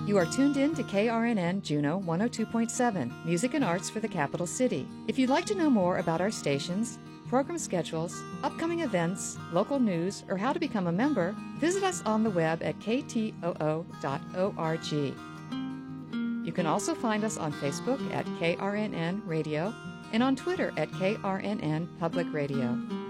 You are tuned in to KRNN Juneau 102.7, Music and Arts for the Capital City. If you'd like to know more about our stations, program schedules, upcoming events, local news, or how to become a member, visit us on the web at ktoo.org. You can also find us on Facebook at KRNN Radio and on Twitter at KRNN Public Radio.